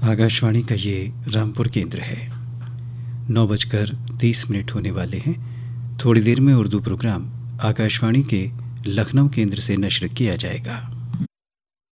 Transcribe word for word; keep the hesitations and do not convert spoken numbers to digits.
आकाशवाणी का ये रामपुर केंद्र है। नौ बजकर तीस मिनट होने वाले हैं। थोड़ी देर में उर्दू प्रोग्राम आकाशवाणी के लखनऊ केंद्र से नश्र किया जाएगा।